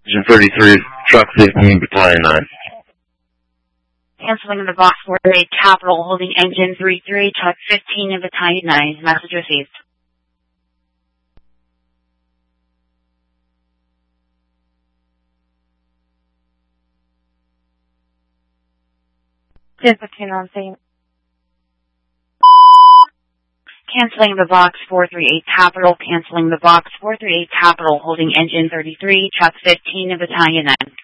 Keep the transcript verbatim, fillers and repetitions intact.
Engine thirty-three, Truck fifteen, Battalion nine. Canceling the box four eight Capital, holding Engine thirty-three, Truck fifteen in Battalion nine. Message received. fifteen on scene. Canceling the box four three eight Capital, canceling the box four three eight Capital, holding Engine thirty-three, Truck fifteen in Battalion nine.